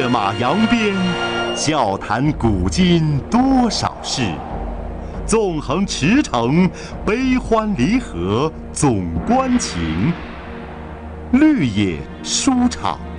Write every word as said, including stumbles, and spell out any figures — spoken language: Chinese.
跃马扬鞭，笑谈古今多少事。纵横驰骋，悲欢离合总关情。绿野舒场。